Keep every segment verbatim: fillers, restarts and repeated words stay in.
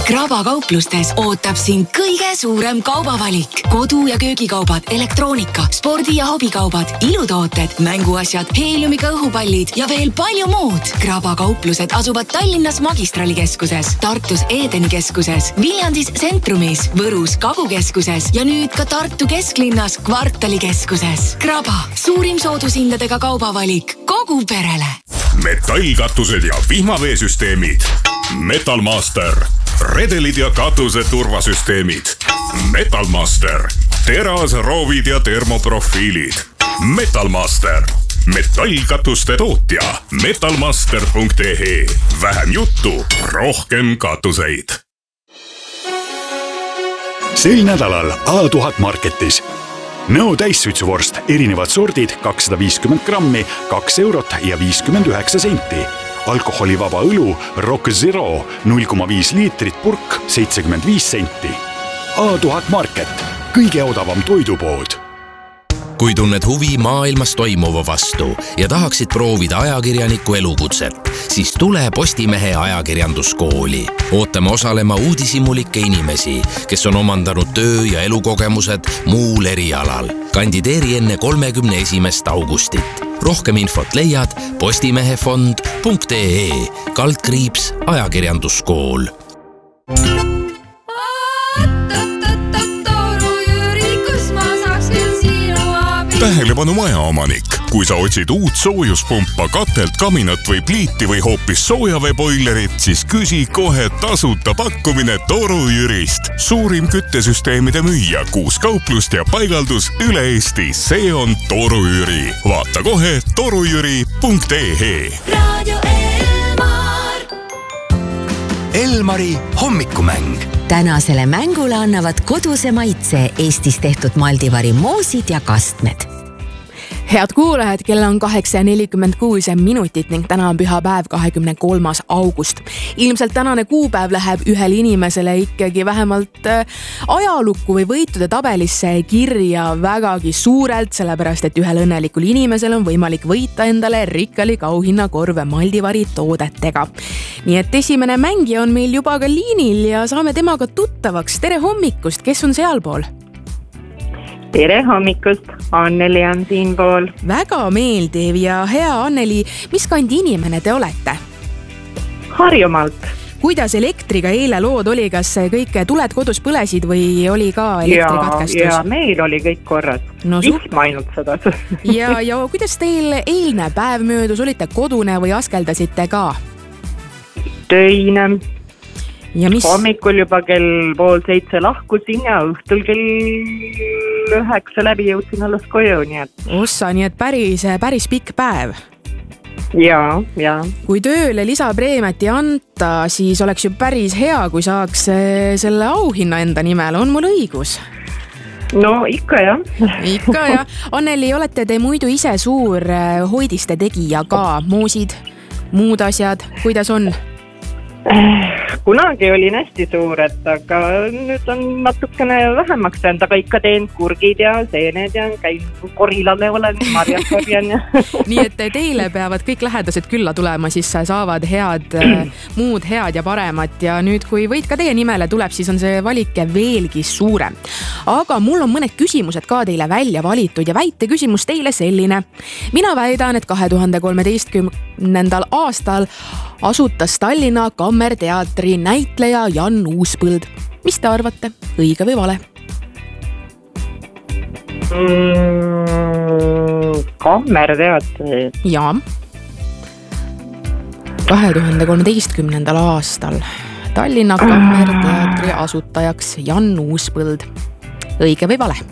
Kraba kauplustes ootab sind kõige suurem kaubavalik. Kodu- ja köögikaubad, elektroonika, spordi- ja hobikaubad, ilutooted, mänguasjad, heeliumiga õhupallid ja veel palju muud. Kraba kauplused asuvad Tallinnas Magistralikeskuses, Tartus Edeni keskuses, Viljandis Centrumis, Võrus Kagukeskuses ja nüüd ka Tartu kesklinnas Kvartalikeskuses. Kraba, suurim soodushindadega kaubavalik kogu perele. Metallkatused ja vihmaveesüsteemid. Metalmaster. Redelid ja katuse turvasüsteemid. Metalmaster. Teras, roovid ja termoprofiilid. Metalmaster. Metallkatuste tootja. metalmaster punkt e e. Vähem juttu, rohkem katuseid. Sel nädalal A tuhat Marketis. Nõo täissuitsuvorst, erinevad sordid, kakssada viiskümmend grammi, kaks eurot ja viiskümmend üheksa senti. Alkoholivaba õlu Rock Zero, null koma viis liitrit purk, seitsekümmend viis senti. A tuhat Market, kõige odavam toidupood. Kui tunned huvi maailmas toimuva vastu ja tahaksid proovida ajakirjaniku elukutset, siis tule Postimehe ajakirjanduskooli. Ootame osalema uudishimulikke inimesi, kes on omandanud töö- ja elukogemused muul erialal. Kandideeri enne kolmekümne esimest augustit. Rohkem infot leiad postimehefond punkt e e, kaldkriips ajakirjanduskool. Tähelepanu majaomanik. Kui sa otsid uut soojuspumpa, katelt, kaminat või pliiti või hoopis soojaveeboilerit, siis küsi kohe tasuta pakkumine Toru Jürist. Suurim küttesüsteemide müüja, kuus kauplust ja paigaldus üle Eesti. See on Toru Jüri. Vaata kohe torujüri punkt e e. Radio Elmar. Elmari hommikumäng. Tänasele mängule annavad koduse maitse Eestis tehtud Maldivari moosid ja kastmed. Head kuulajad, kell on kaheksa nelikümmend kuus minutit ning täna on pühapäev kahekümne kolmas august. Ilmselt tänane kuupäev läheb ühel inimesele ikkagi vähemalt ajalukku või võitude tabelisse kirja vägagi suurelt, sellepärast et ühel õnnelikul inimesel on võimalik võita endale rikkalik auhinnakorv Maldivari toodetega. Nii et esimene mängija on meil juba ka liinil ja saame temaga tuttavaks. Tere hommikust, kes on sealpool? Tere hommikust, Anneli on siin pool. Väga meeldiv ja hea Anneli, mis kandi inimene te olete? Harjumaalt. Kuidas elektriga eile lood oli, kas kõik tuled kodus põlesid või oli ka elektrikatkestus? Ja, ja meil oli kõik korras. No, Vihma ainult seda. ja, ja kuidas teil eilne päev möödus, olite kodune või askeldasite ka? Töine. Ja mis? Hommikul juba kell pool seitse lahkusin ja õhtul kell üheksa läbi jõudsin alles koju, nii et... Ossa, nii et päris, päris pikk päev. Jaa, jaa. Kui tööle lisapreemiat ei anta, siis oleks ju päris hea, kui saaks selle auhinna enda nimel. On mul õigus? No ikka jah. Ikka jah. Anneli, olete te muidu ise suur hoidiste tegija ka? Moosid, muud asjad, kuidas on? Kunagi olin hästi suur, et aga nüüd on natukene vähemaks jäänud, aga ikka teen kurgid ja seened ja käin korilale olen, marjad korjan. Nii et teile peavad kõik lähedased külla tulema, siis saavad head, muud head ja paremat ja nüüd kui võit ka teie nimele tuleb, siis on see valik veelgi suurem. Aga mul on mõned küsimused ka teile välja valitud ja väite küsimus teile selline. Mina väidan, et kahe tuhande kolmeteistkümnendal aastal asutas Tallinna Kammerteatri näitleja Jan Uuspõld. Mis te arvate? Õige või vale? Mm, Kammerteatri. Jaa. kahe tuhande kolmeteistkümnendal aastal Tallinna Kammerteatri asutajaks Jan Uuspõld. Õige või vale?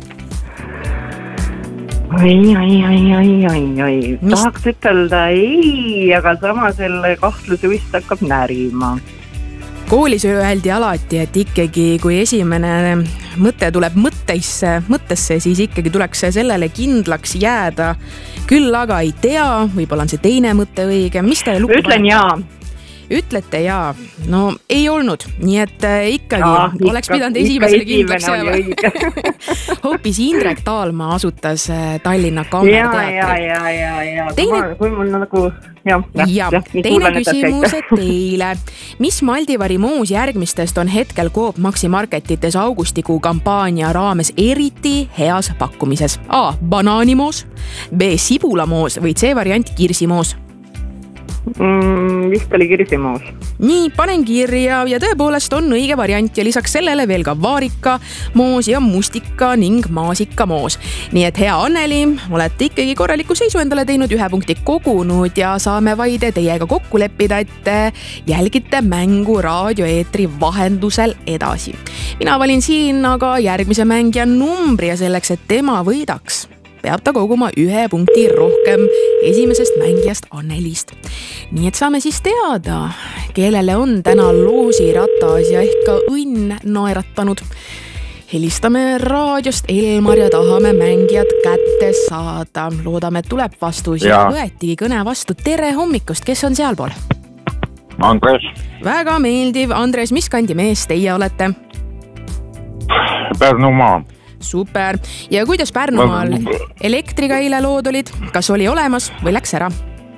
Oi, oi, oi, oi, oi, oi. Tahaks ütelda ei, aga sama selle kahtluse vist hakkab närima. Koolis öeldi alati, et ikkagi kui esimene mõte tuleb mõttesse, mõttesse, siis ikkagi tuleks sellele kindlaks jääda. Küll aga ei tea, võib-olla on see teine mõte õige. Mis te lukku Ütlen jaa. ütlete jaa, no ei olnud, nii et ikkagi ja, oleks ikka, pidanud esimesele kindlaks jääma. Hoopis Indrek Taalmaa asutas Tallinna Kammerteatri. Ja, ja, ja, ja, teine... kui mul nagu... Ja, ja, ja, teine küsimus teile. Mis Maldivari moos järgmistest on hetkel Coop Maxi Marketites augustikuu kampaania raames eriti heas pakkumises? A. Banaanimoos, B. Sibulamoos või C. variant kirsimoos? Mm, vist oli kirsimoos. Nii, panen kirja ja tõepoolest on õige variant ja lisaks sellele veel ka vaarika moos ja mustika ning maasika moos. Nii et hea Anneli, olete ikkagi korraliku seisu endale teinud, ühe punkti kogunud ja saame vaid teiega kokku leppida, et jälgite mängu raadioeetri vahendusel edasi. Mina valin siin aga järgmise mängija numbri ja selleks, et tema võidaks, peab ta koguma ühe punkti rohkem esimesest mängijast Annelist. Nii et saame siis teada, kellele on täna loosiratas ja ehk ka õnn naeratanud. Helistame raadiost Elmar ja tahame mängijad kätte saada. Loodame, et tuleb vastus ja, ja võetigi kõne vastu. Tere hommikust, kes on sealpool? Andres. Väga meeldiv. Andres, mis kandi mees teie olete? Pärnumaa. Super. Ja kuidas Pärnumaal elektriga eile lood olid? Kas oli olemas või läks ära?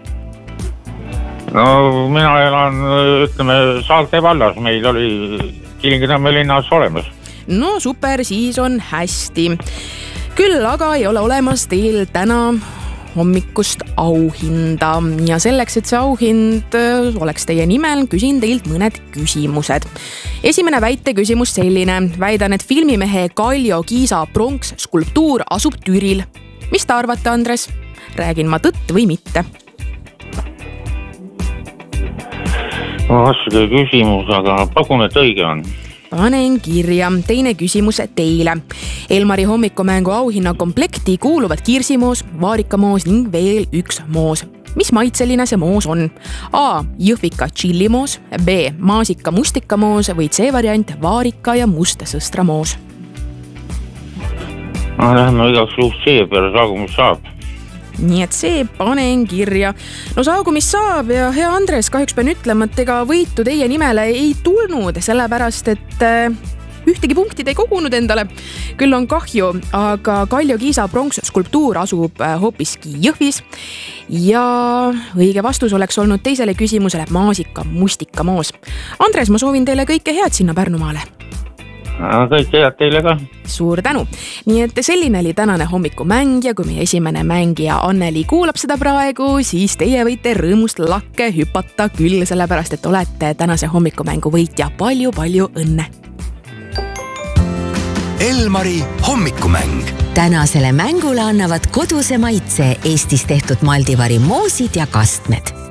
No mina elan, ütleme, Saarte vallas. Meil oli Kilingi-Tamme linnas olemas. No super, siis on hästi. Küll aga ei ole olemas teil täna hommikust auhinda ja selleks, et see auhind oleks teie nimel, küsin teilt mõned küsimused. Esimene väite küsimus selline. Väidan, et filmimehe Kaljo Kiisa pronks skulptuur asub Türil. Mis te arvate, Andres? Räägin ma tõtt või mitte? Vaske küsimus, aga pakun, et õige on. Panen kirja. Teine küsimus teile. Elmari hommikumängu auhinna komplekti kuuluvad kirsimoos, vaarikamoos ning veel üks moos. Mis maitseline see moos on? A. Jõhvika chillimoos, B. Maasika mustikamoos või C variant vaarika ja must sõstramoos? No, lähme igaks juhus C peale, saagu mis saab. Nii et see panen kirja. No saagu mis saab ja hea Andres, kahjuks pean ütlema, et ega võitu teie nimele ei tulnud, sellepärast et ühtegi punktid ei kogunud endale. Küll on kahju, aga Kaljo Kiisa pronks skulptuur asub hoopiski Jõhvis ja õige vastus oleks olnud teisele küsimusele maasika mustikamoos. Andres, ma soovin teile kõike head sinna Pärnumaale. Kõike head teile ka. Suur tänu. Nii et selline oli tänane hommikumäng ja kui meie esimene mängija Anneli kuulab seda praegu, siis teie võite rõõmust lakke hüpata küll, sellepärast et olete tänase hommikumängu võitja. Palju-palju õnne. Elmari hommikumäng. Tänasele mängule annavad koduse maitse Eestis tehtud Maldivari moosid ja kastmed.